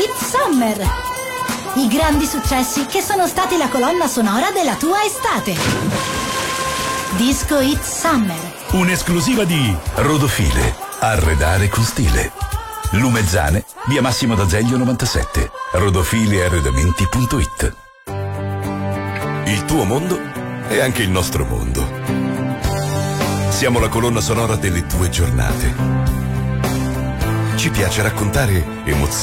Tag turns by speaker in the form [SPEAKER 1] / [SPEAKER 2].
[SPEAKER 1] It's Summer! I grandi successi che sono stati la colonna sonora della tua estate. Disco It's Summer.
[SPEAKER 2] Un'esclusiva di Rodofile. Arredare con stile. Lumezzane, via Massimo d'Azeglio 97. Rodofilearredamenti.it. Il tuo mondo è anche il nostro mondo. Siamo la colonna sonora delle tue giornate. Ci piace raccontare emozioni